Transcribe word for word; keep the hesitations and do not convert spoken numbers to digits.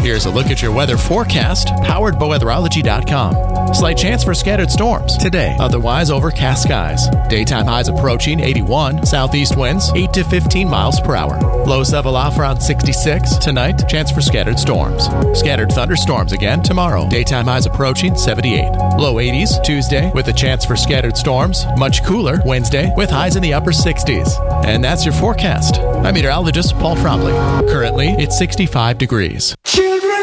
Here's a look at your weather forecast, powered by weatherology dot com. Slight chance for scattered storms today, otherwise overcast skies. Daytime highs approaching eighty-one, southeast winds eight to fifteen miles per hour. Lows level off around sixty-six. Tonight, chance for scattered storms. Scattered thunderstorms again tomorrow. Daytime highs approaching seventy-eight. Low eighties Tuesday with a chance for scattered storms. Much cooler Wednesday with highs in the upper sixties. And that's your forecast. I'm meteorologist Paul Trombley. Currently, it's sixty-five degrees. Children